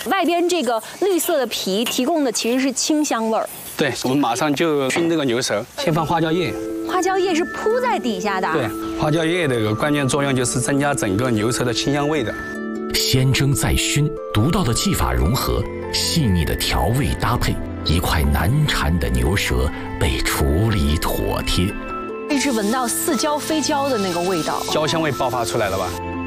外边这个绿色的皮提供的其实是清香味儿。 对，我们马上就熏这个牛舌，先放花椒叶。 花椒叶是铺在底下的。 对，花椒叶的一个关键作用就是增加整个牛舌的清香味的。 先蒸再熏，独到的技法融合，细腻的调味搭配，一块难缠的牛舌被处理妥帖。 一直闻到似焦非焦的那个味道， 焦香味爆发出来了吧？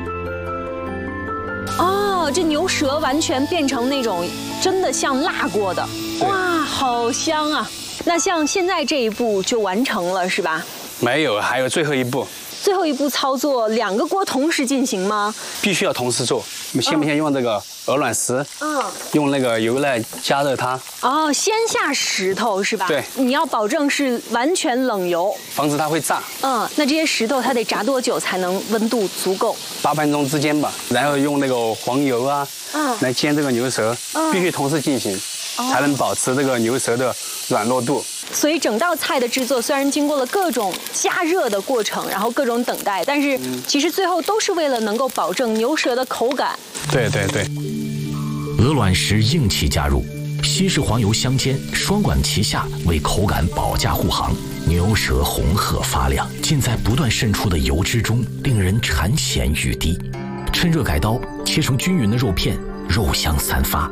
哦，这牛舌完全变成那种真的像辣过的，哇，好香啊！那像现在这一步就完成了是吧？ 没有，还有最后一步。 最后一步操作，2个锅同时进行吗？ 必须要同时做。我们先不先用这个鹅卵石？用那个油来加热它。 哦，先下石头是吧？ 对。 你要保证是完全冷油， 防止它会炸。 那这些石头它得炸多久才能温度足够 ？8分钟之间吧。然后用那个黄油啊，来煎这个牛舌，必须同时进行，才能保持这个牛舌的软糯度。 所以整道菜的制作虽然经过了各种加热的过程，然后各种等待，但是其实最后都是为了能够保证牛舌的口感。 对对对。 鹅卵石硬气加入，西式黄油相间，双管齐下，为口感保驾护航。牛舌红褐发亮，浸在不断渗出的油脂中，令人馋涎欲滴。趁热改刀，切成均匀的肉片，肉香散发。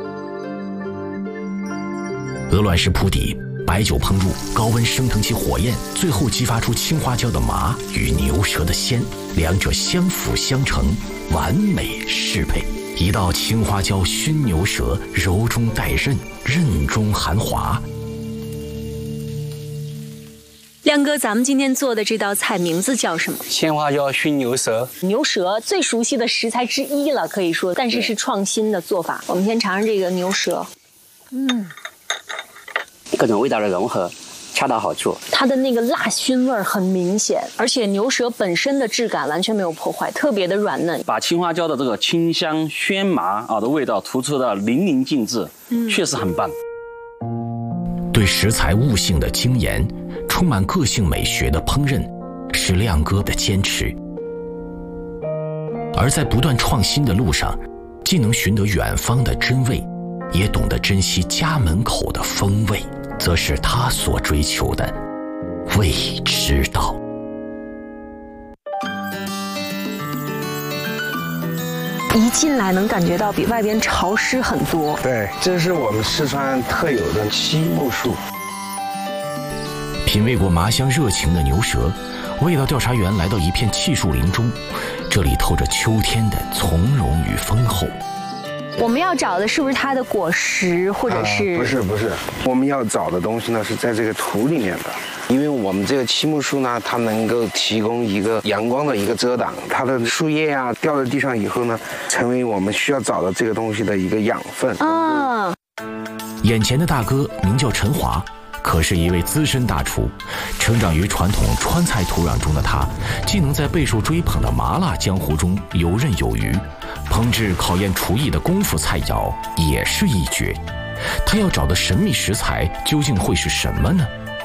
鹅卵石铺底，白酒烹入，高温升腾起火焰，最后激发出青花椒的麻与牛舌的鲜，两者相辅相成，完美适配。一道青花椒熏牛舌，柔中带韧，韧中含滑。 亮哥，咱们今天做的这道菜名字叫什么？ 鲜花椒熏牛舌。 牛舌最熟悉的食材之一了，可以说，但是是创新的做法。我们先尝尝这个牛舌。 各种味道的融合，恰到好处。 它的那个辣熏味很明显，而且牛舌本身的质感完全没有破坏，特别的软嫩。 把青花椒的这个清香鲜麻的味道突出的淋漓尽致，确实很棒。 对食材悟性的精研，充满个性美学的烹饪，是亮哥的坚持。而在不断创新的路上，既能寻得远方的真味，也懂得珍惜家门口的风味，则是他所追求的味之道。 一进来能感觉到比外边潮湿很多。 对，这是我们四川特有的漆木树。 品味过麻香热情的牛舌，味道调查员来到一片气树林中，这里透着秋天的从容与丰厚。 我们要找的是不是它的果实，或者是？ 不是，我们要找的东西呢是在这个土里面的，因为我们这个漆木树呢，它能够提供一个阳光的一个遮挡，它的树叶啊掉在地上以后呢，成为我们需要找的这个东西的一个养分。 眼前的大哥名叫陈华，可是一位资深大厨，成长于传统川菜土壤中的他，既能在备受追捧的麻辣江湖中游刃有余，烹制考验厨艺的功夫菜肴也是一绝。他要找的神秘食材究竟会是什么呢？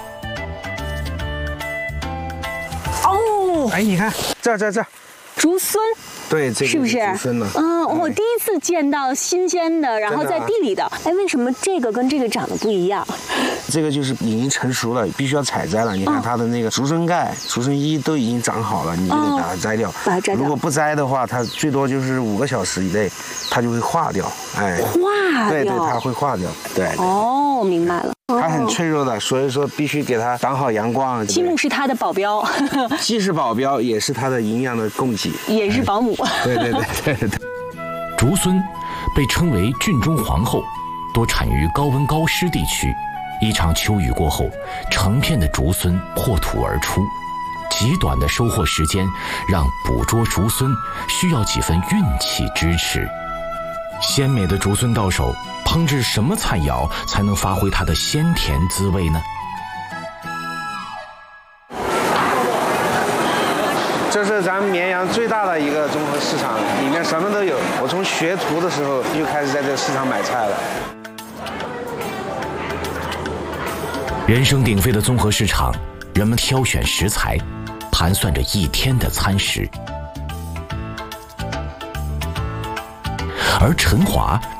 哎，你看这竹荪。 对，这个是不是？ 竹荪呢？ 我第一次见到新鲜的，然后在地里的。哎，为什么这个跟这个长得不一样？ 这个就是已经成熟了，必须要采摘了。你看它的那个竹荪盖、竹荪衣都已经长好了，你就得把它摘掉。 把它摘掉。 如果不摘的话，它最多就是5个小时以内，它就会化掉。哎， 化掉。 对，它会化掉。对。 哦，明白了。 它很脆弱的，所以说必须给它挡好阳光。 漆木是它的保镖， 既是保镖，也是它的营养的供给， 也是保姆。 对。 竹荪被称为郡中皇后，多产于高温高湿地区。一场秋雨过后，成片的竹荪破土而出。极短的收获时间，让捕捉竹荪需要几分运气支持。鲜美的竹荪到手，烹制什么菜肴才能发挥它的鲜甜滋味呢？ 这是咱们绵阳最大的一个综合市场，里面什么都有。我从学徒的时候就开始在这个市场买菜了。 人声鼎沸的综合市场，人们挑选食材，盘算着一天的餐食。而陈华